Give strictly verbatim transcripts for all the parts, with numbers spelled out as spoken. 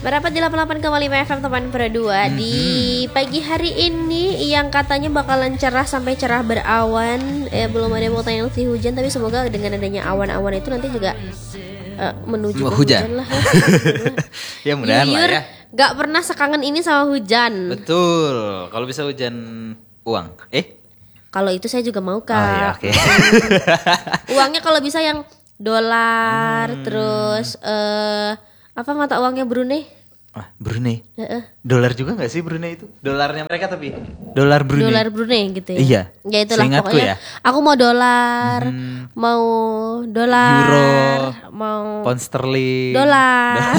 Merapat di delapan puluh delapan koma lima F M teman berdua mm-hmm. Di pagi hari ini yang katanya bakalan cerah sampai cerah berawan. eh, Belum ada potensi hujan, tapi semoga dengan adanya awan-awan itu nanti juga uh, menuju ke hujan, hujan lah ya. Ya mudahan lah ya. Gak pernah sekangen ini sama hujan. Betul. Kalau bisa hujan uang. Eh Kalau itu saya juga mau Kak. Oh, ya, okay. Uangnya kalau bisa yang dolar hmm. Terus uh, apa mata uangnya Brunei? Ah, Brunei. Uh-uh. Dolar juga nggak sih Brunei itu? Dolarnya mereka tapi dolar Brunei. Dolar Brunei gitu ya. Iya. Ya itulah pokoknya. Ya. Aku mau dolar, hmm. mau dolar, euro, mau pound sterling, dolar.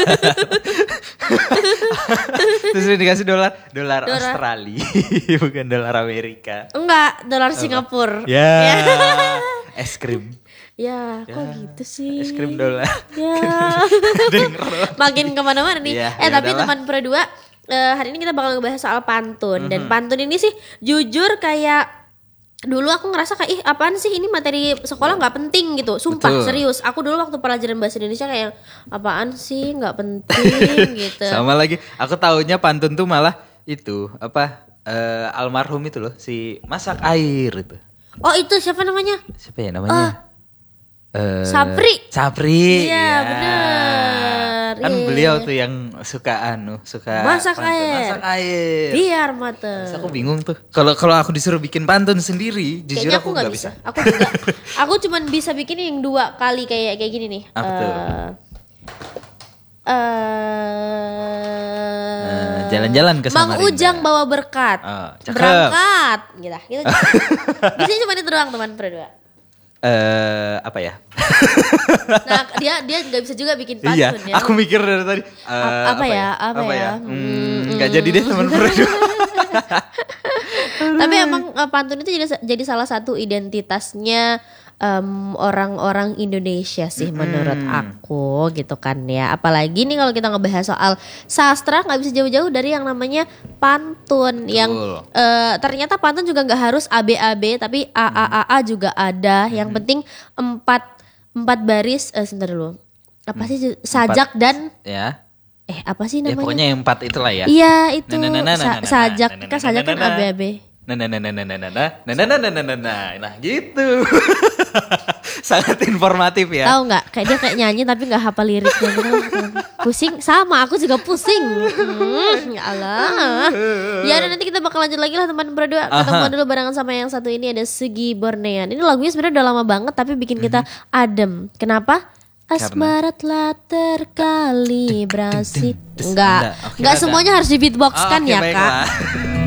Terus dikasih dolar, dolar Australia, bukan dolar Amerika. Enggak, dolar Singapura. Ya. Yeah. Es krim. Ya, ya, kok gitu sih? Es krim dolar. Ya. Makin kemana-mana nih. Ya, eh ya tapi adalah. Teman berdua, uh, hari ini kita bakal ngebahas soal pantun. Mm-hmm. Dan pantun ini sih jujur kayak dulu aku ngerasa kayak ih apaan sih ini materi sekolah nggak penting gitu. Sumpah. Betul. Serius. Aku dulu waktu pelajaran bahasa Indonesia kayak apaan sih nggak penting gitu. Sama lagi. Aku taunya pantun tuh malah itu apa uh, almarhum itu loh si masak air itu. Oh itu siapa namanya? Siapa ya namanya? Uh, Uh, Sapri. Sapri. Iya, ya. Benar. Kan yeah. Beliau tuh yang suka anu, suka masak pantun, air. Masak air. Biar mateng. Terus aku bingung tuh. Kalau kalau aku disuruh bikin pantun sendiri, jujur kayaknya aku enggak bisa. bisa. Aku juga. Aku cuman bisa bikin yang dua kali kayak kayak gini nih. Apa uh, tuh? Uh, uh, jalan-jalan ke Samarinda. Mang Ujang bawa berkat. Oh, berangkat. Gitu. Gitu. Biasanya cuma itu doang teman berdua. Eh uh, apa ya? Nah dia dia nggak bisa juga bikin pantun iya, ya. Aku mikir dari tadi. Uh, apa, apa ya? Apa, apa ya? ya? Hmm, nggak hmm. jadi deh teman berdua. Tapi emang pantun itu jadi jadi salah satu identitasnya um, orang-orang Indonesia sih hmm. menurut aku gitu kan ya. Apalagi nih kalau kita ngebahas soal sastra nggak bisa jauh-jauh dari yang namanya pantun. Betul. Yang uh, ternyata pantun juga nggak harus A B A B tapi A A A A juga ada. Hmm. Yang penting empat empat baris. Eh, sebentar dulu. Apa sih sajak empat, dan ya. Eh apa sih namanya? Ya, pokoknya yang empat itulah ya. Iya itu nah, nah, nah, nah, nah, sajak nah, nah, kan sajak kan A B A B. Nah nah nah nah nah nah nah nah nah nah nah nah nah nah gitu. Sangat informatif ya. Tahu nggak? Kayak dia kayak nyanyi tapi nggak hafal liriknya gitu. Pusing sama aku juga pusing. Hmm, ya Allah. Ya dan nanti kita bakal lanjut lagi lah teman berdua. Ketemu dulu barengan sama yang satu ini ada Segi Bornean. Ini lagunya sebenarnya udah lama banget tapi bikin kita adem. Kenapa? Asmara telah terkalibrasi. Enggak, enggak semuanya harus di beatbox kan ya Kak.